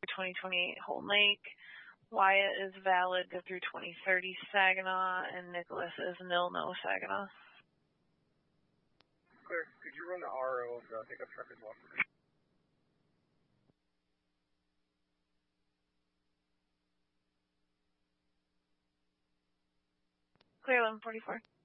2028 Holton Lake. Wyatt is valid good through 2030 Saginaw, and Nicholas is no Saginaw. Clear. Could you run the RO of the pickup truck as well? Clear 1144.